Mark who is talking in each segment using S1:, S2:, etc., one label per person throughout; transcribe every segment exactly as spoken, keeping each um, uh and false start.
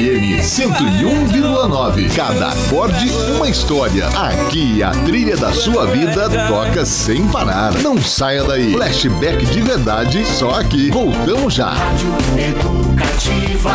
S1: M cento e um vírgula nove. Cada acorde, uma história. Aqui a trilha da sua vida toca sem parar. Não saia daí. Flashback de verdade, só aqui. Voltamos já.
S2: Rádio Educativa,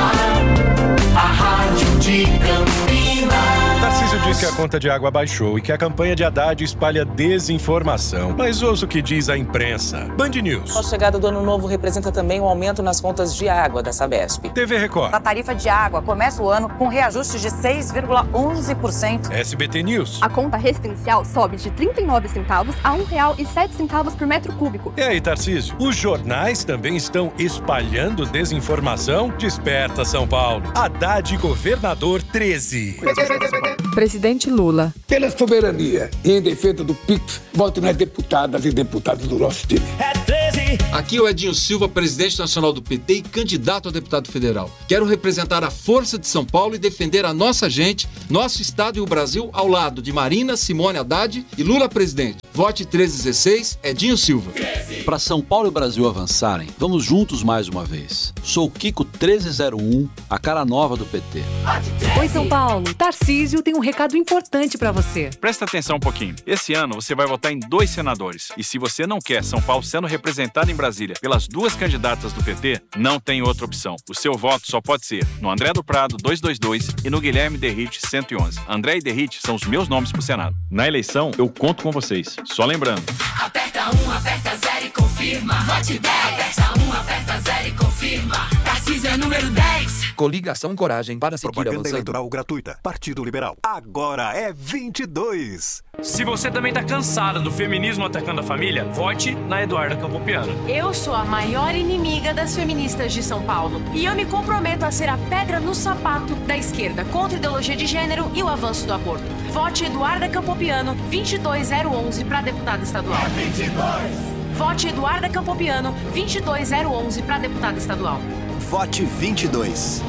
S2: a rádio de Campinas.
S3: Tarcísio diz que a conta de água baixou e que a campanha de Haddad espalha desinformação. Mas ouça o que diz a imprensa. Band News.
S4: A chegada do ano novo representa também um aumento nas contas de água da Sabesp.
S3: T V Record.
S5: A tarifa de água começa o ano com reajuste de seis vírgula onze por cento.
S3: S B T News.
S6: A conta residencial sobe de trinta e nove centavos a um real e sete centavos por metro cúbico.
S3: E aí, Tarcísio? Os jornais também estão espalhando desinformação? Desperta, São Paulo. Haddad governador treze.
S7: Presidente Lula.
S8: Pela soberania e em defesa do Pix, vote nas deputadas e deputados do nosso time.
S2: É treze.
S9: Aqui é o Edinho Silva, presidente nacional do P T e candidato a deputado federal. Quero representar a força de São Paulo e defender a nossa gente, nosso estado e o Brasil ao lado de Marina, Simone Haddad e Lula presidente. Vote treze dezesseis, Edinho Silva.
S10: Para São Paulo e o Brasil avançarem, vamos juntos mais uma vez. Sou Kiko treze zero um, a cara nova do P T.
S11: Oi, São Paulo. Tarcísio tem um recado importante para você.
S12: Presta atenção um pouquinho. Esse ano você vai votar em dois senadores. E se você não quer São Paulo sendo representado em Brasília pelas duas candidatas do P T, não tem outra opção. O seu voto só pode ser no André do Prado duzentos e vinte e dois e no Guilherme Derrite cento e onze. André e Derrite são os meus nomes pro Senado. Na eleição, eu conto com vocês. Só lembrando.
S2: Aperta um, aperta zero e confirma. Vote dez. Aperta um, aperta zero e confirma. Tarcísio é número dez.
S13: Coligação Coragem para seguir
S14: Propaganda
S13: avançando.
S14: eleitoral gratuita. Partido Liberal. Agora é vinte e dois.
S15: Se você também tá cansada do feminismo atacando a família, vote na Eduarda Campopiano.
S16: Eu sou a maior inimiga das feministas de São Paulo. E eu me comprometo a ser a pedra no sapato da esquerda contra a ideologia de gênero e o avanço do aborto. Vote Eduarda Campopiano vinte e dois zero onze para deputada estadual.
S2: É vinte e dois.
S16: Vote Eduarda Campopiano vinte e dois zero onze para deputada estadual.
S14: Vote vinte e dois.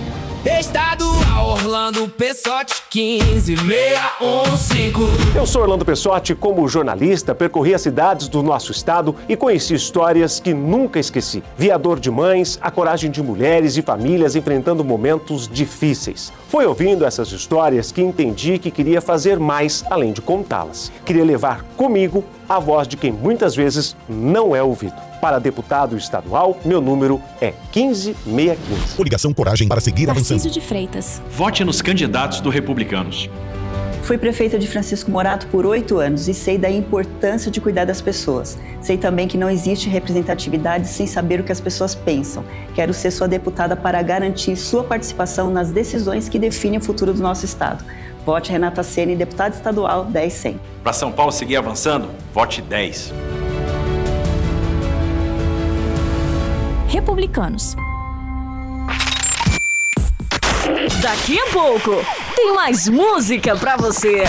S2: Estadual Orlando Pessotti quinze seiscentos e quinze.
S17: Eu sou Orlando Pessotti, como jornalista, percorri as cidades do nosso estado e conheci histórias que nunca esqueci. Vi a dor de mães, a coragem de mulheres e famílias enfrentando momentos difíceis. Foi ouvindo essas histórias que entendi que queria fazer mais além de contá-las. Queria levar comigo a voz de quem muitas vezes não é ouvido. Para deputado estadual, meu número é quinze seiscentos e quinze.
S18: Coligação Coragem para seguir avançando.
S19: Tarcísio de Freitas.
S12: Vote nos candidatos do Republicanos.
S20: Fui prefeita de Francisco Morato por oito anos e sei da importância de cuidar das pessoas. Sei também que não existe representatividade sem saber o que as pessoas pensam. Quero ser sua deputada para garantir sua participação nas decisões que definem o futuro do nosso estado. Vote Renata Ceni, deputada estadual dez cem.
S12: Para São Paulo seguir avançando, vote dez.
S19: Republicanos.
S11: Daqui a pouco tem mais música pra você.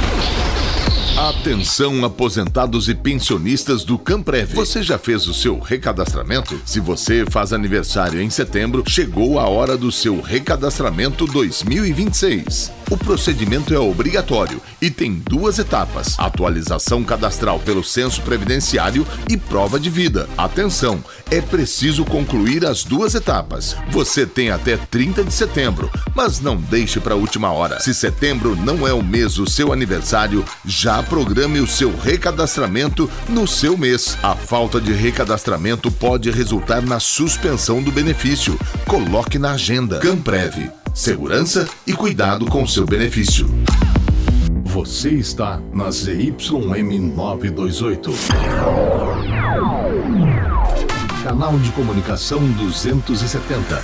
S1: Atenção, aposentados e pensionistas do Camprev. Você já fez o seu recadastramento? Se você faz aniversário em setembro, chegou a hora do seu recadastramento dois mil e vinte e seis. O procedimento é obrigatório e tem duas etapas: atualização cadastral pelo censo previdenciário e prova de vida. Atenção, é preciso concluir as duas etapas. Você tem até trinta de setembro, mas não deixe para a última hora. Se setembro não é o mês do seu aniversário, já programe o seu recadastramento no seu mês. A falta de recadastramento pode resultar na suspensão do benefício. Coloque na agenda. Camprev. Segurança e cuidado com seu benefício. Você está na Z Y M novecentos e vinte e oito. Canal de comunicação duzentos e setenta.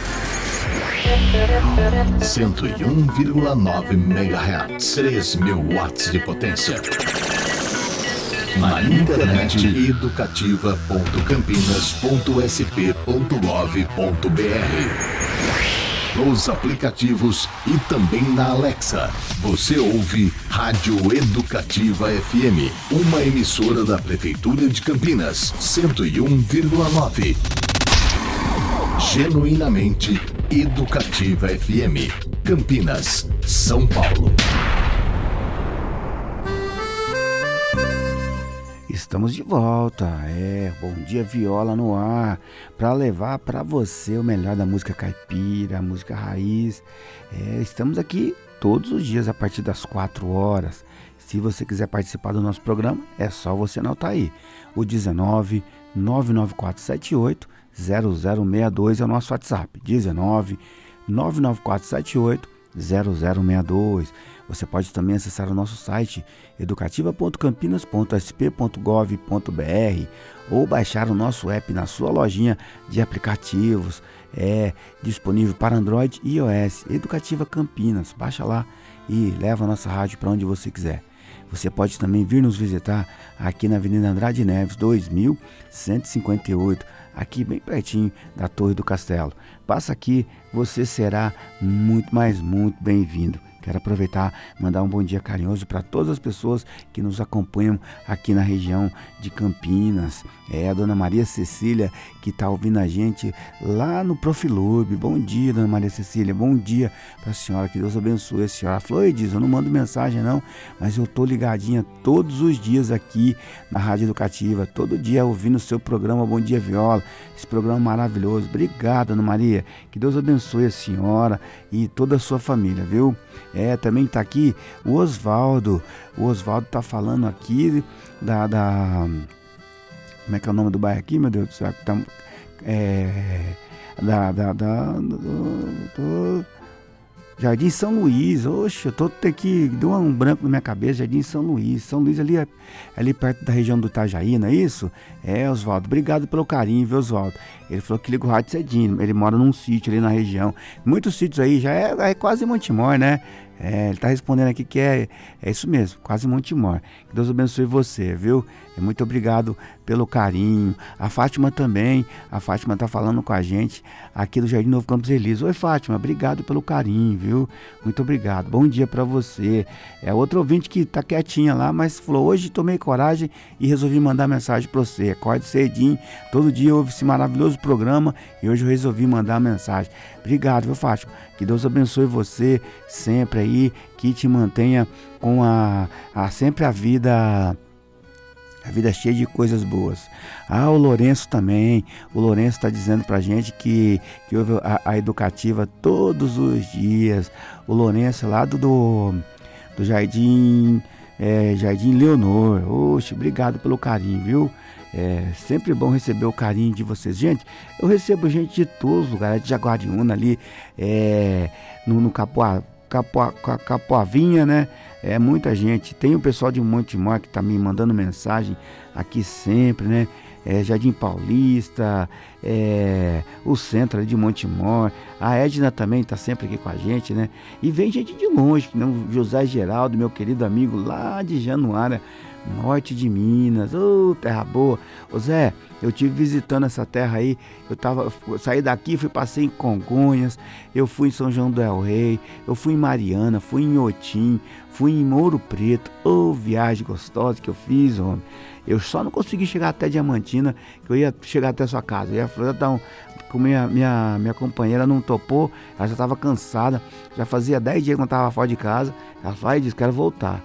S1: cento e um vírgula nove megahertz. três mil watts de potência. Na internet educativa ponto campinas ponto s p ponto gov ponto b r. Nos aplicativos e também na Alexa. Você ouve Rádio Educativa F M, uma emissora da Prefeitura de Campinas, cento e um vírgula nove. Genuinamente Educativa F M, Campinas, São Paulo.
S18: Estamos de volta, é, Bom Dia Viola no ar, para levar para você o melhor da música caipira, música raiz. É, estamos aqui todos os dias a partir das quatro horas. Se você quiser participar do nosso programa, é só você anotar aí. O dezenove, nove nove quatro sete oito, zero zero seis dois é o nosso WhatsApp. dezenove, nove nove quatro sete oito, zero zero seis dois. Você pode também acessar o nosso site educativa ponto campinas ponto s p ponto gov ponto b r ou baixar o nosso app na sua lojinha de aplicativos. É disponível para Android e iOS. Educativa Campinas. Baixa lá e leva a nossa rádio para onde você quiser. Você pode também vir nos visitar aqui na Avenida Andrade Neves, dois mil cento e cinquenta e oito, aqui bem pertinho da Torre do Castelo. Passa aqui, você será muito, mas muito bem-vindo. Quero aproveitar e mandar um bom dia carinhoso para todas as pessoas que nos acompanham aqui na região de Campinas. É a Dona Maria Cecília que está ouvindo a gente lá no Profilub. Bom dia, Dona Maria Cecília. Bom dia para a senhora. Que Deus abençoe a senhora. Ela falou: "Ei, diz, eu não mando mensagem não, mas eu tô ligadinha todos os dias aqui na Rádio Educativa. Todo dia ouvindo o seu programa Bom Dia Viola. Esse programa maravilhoso. Obrigada, Dona Maria. Que Deus abençoe a senhora e toda a sua família, viu? É, também está aqui o Osvaldo. O Osvaldo está falando aqui da, da... Como é que é o nome do bairro aqui, meu Deus do céu? Tá, é, da... da, da do, do, Jardim São Luís. Oxe, eu tô aqui, deu um branco na minha cabeça. Jardim São Luís. São Luís ali, ali perto da região do Itajaí, não é isso? É, Osvaldo, obrigado pelo carinho, viu, Osvaldo? Ele falou que liga o rádio cedinho. Ele mora num sítio ali na região. Muitos sítios aí, já é, é quase Montemor, né? É, ele tá respondendo aqui que é, é isso mesmo, quase Montemor. Que Deus abençoe você, viu? Muito obrigado pelo carinho. A Fátima também, a Fátima tá falando com a gente aqui do Jardim Novo Campos Elíseos. Oi, Fátima, obrigado pelo carinho, viu? Muito obrigado, bom dia para você. É outro ouvinte que tá quietinha lá, mas falou: hoje tomei coragem e resolvi mandar mensagem para você. Acorde cedinho, todo dia ouve esse maravilhoso programa e hoje eu resolvi mandar mensagem. Obrigado, viu, Fátima? Que Deus abençoe você sempre aí, que te mantenha com a, a sempre a vida... A vida cheia de coisas boas. Ah, o Lourenço também. O Lourenço está dizendo pra gente que, que ouve a, a Educativa todos os dias. O Lourenço lá do, do, do Jardim, é, Jardim Leonor. Oxe, obrigado pelo carinho, viu? É sempre bom receber o carinho de vocês. Gente, eu recebo gente de todos os lugares, de Jaguariúna ali, é, no, no Capoa, Capoa, Capoavinha, né? É muita gente. Tem o pessoal de Montemor que tá me mandando mensagem aqui sempre, né? É, Jardim Paulista, é, o centro ali de Montemor. A Edna também tá sempre aqui com a gente, né? E vem gente de longe, né? O José Geraldo, meu querido amigo lá de Januária, norte de Minas. Ô, oh, terra boa. Ô Zé, eu tive visitando essa terra aí. Eu tava, eu saí daqui, fui passei em Congonhas, eu fui em São João do El Rei, eu fui em Mariana, fui em Otim, fui em Ouro Preto. Ô, oh, viagem gostosa que eu fiz, homem. Eu só não consegui chegar até Diamantina, que eu ia chegar até a sua casa. Eu ia dar um, com minha, minha, minha companheira não topou, ela já estava cansada, já fazia dez dias que eu estava fora de casa. Ela falou: disse, quero voltar.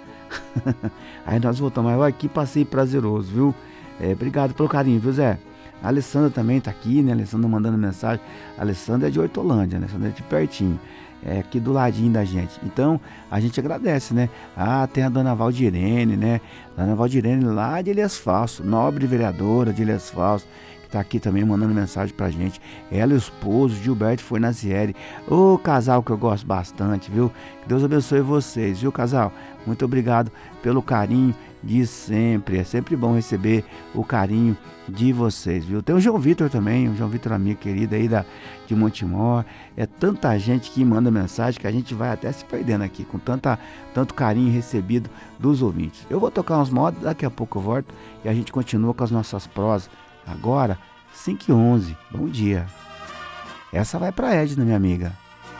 S18: Aí nós voltamos, mas eu aqui passei prazeroso, viu? É, obrigado pelo carinho, viu, Zé? A Alessandra também tá aqui, né? A Alessandra mandando mensagem. A Alessandra é de Hortolândia, a Alessandra é de pertinho, é aqui do ladinho da gente. Então, a gente agradece, né? Ah, tem a Dona Valdirene, né? Dona Valdirene lá de Ilhas Falso, nobre vereadora de Ilhas Falso, que tá aqui também mandando mensagem pra gente. Ela e o esposo, Gilberto Fornazieri. Ô, casal que eu gosto bastante, viu? Que Deus abençoe vocês, viu, casal? Muito obrigado pelo carinho de sempre. É sempre bom receber o carinho de vocês, viu? Tem o João Vitor também, o João Vitor, amigo querido aí da, de Montemor. É tanta gente que manda mensagem que a gente vai até se perdendo aqui, com tanta, tanto carinho recebido dos ouvintes. Eu vou tocar uns modos, daqui a pouco eu volto e a gente continua com as nossas prosas. Agora, cinco e onze, bom dia. Essa vai pra Edna, minha amiga.